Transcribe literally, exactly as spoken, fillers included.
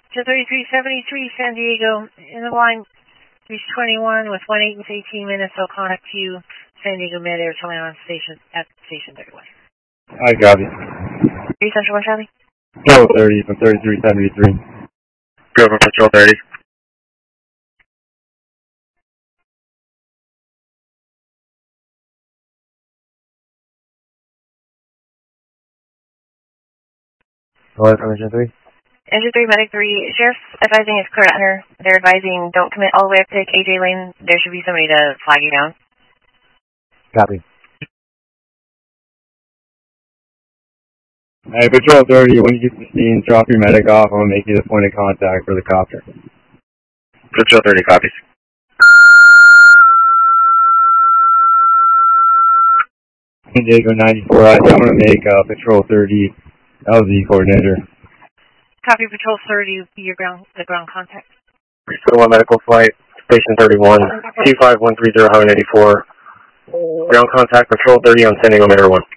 to thirty-three seventy-three San Diego, in the line, reach twenty-one with one eight and eighteen minutes. I'll contact you, San Diego Mid-Air, telling on station, at station thirty-one. I got it. three Central one Charlie? Patrol thirty from thirty-three seventy-three. Go for Patrol thirty. Hello, from Engine three. Engine three, Medic three, Sheriff's advising is clear under. They're advising don't commit all the way up to A J Lane. There should be somebody to flag you down. Copy. Hey, Patrol thirty, when you get to the scene, drop your medic off. I'm going to make you the point of contact for the copter. Patrol thirty copies. San Diego ninety-four, I want to make uh, Patrol thirty L Z coordinator. Copy, Patrol thirty, be your ground, the ground contact. one medical flight, station thirty-one, two five one three zero, Highway ninety-four. Ground contact, Patrol thirty on San Diego Mid-Air one.